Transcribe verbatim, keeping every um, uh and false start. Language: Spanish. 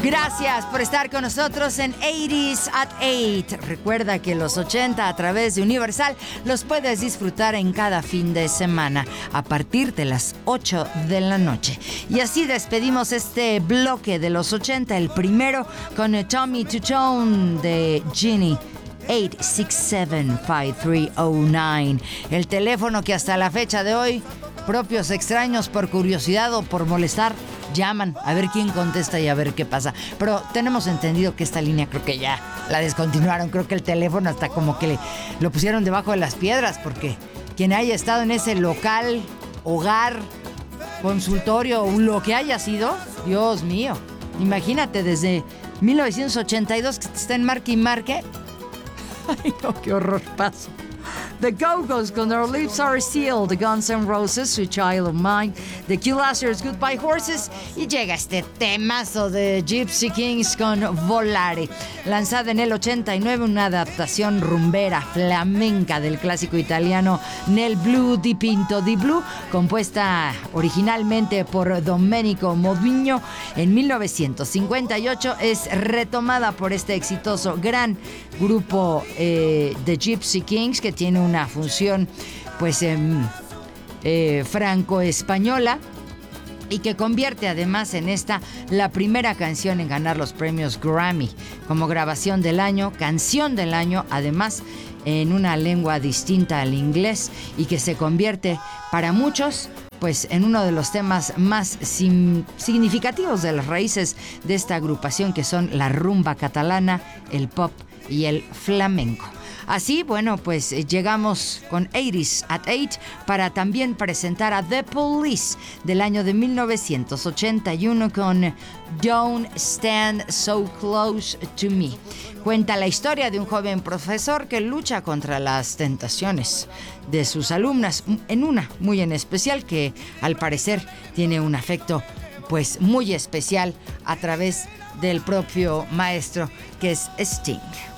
Gracias por estar con nosotros en ochenta at ocho. Recuerda que los ochenta a través de Universal los puedes disfrutar en cada fin de semana a partir de las ocho de la noche. Y así despedimos este bloque de los ochenta, el primero con Tommy Tutone de Ginny. ocho seis siete, cinco tres cero nueve. El teléfono que hasta la fecha de hoy propios extraños por curiosidad o por molestar llaman a ver quién contesta y a ver qué pasa. Pero tenemos entendido que esta línea creo que ya la descontinuaron. Creo que el teléfono hasta como que le, lo pusieron debajo de las piedras, porque quien haya estado en ese local, hogar, consultorio o lo que haya sido, Dios mío, imagínate desde mil novecientos ochenta y dos que está en marque y marque. Ay, no, qué horror paso. The Go-Go's con Our Lips Are Sealed, The Guns N' Roses, Sweet Child of Mine, The Killers, Goodbye Horses, y llega este temazo de Gypsy Kings con Volare, lanzada en el ochenta y nueve, una adaptación rumbera flamenca del clásico italiano Nel Blu dipinto di blu, compuesta originalmente por Domenico Modugno en mil novecientos cincuenta y ocho, es retomada por este exitoso gran grupo eh, de Gypsy Kings, que tiene una función pues eh, eh, franco-española, y que convierte además en esta la primera canción en ganar los premios Grammy como grabación del año, canción del año, además en una lengua distinta al inglés, y que se convierte para muchos pues en uno de los temas más sim- significativos de las raíces de esta agrupación, que son la rumba catalana, el pop y el flamenco. Así, bueno, pues eh, llegamos con ochenta at ocho para también presentar a The Police del año de mil novecientos ochenta y uno con Don't Stand So Close to Me. Cuenta la historia de un joven profesor que lucha contra las tentaciones de sus alumnas, en una muy en especial que al parecer tiene un afecto pues muy especial a través del propio maestro, que es Sting.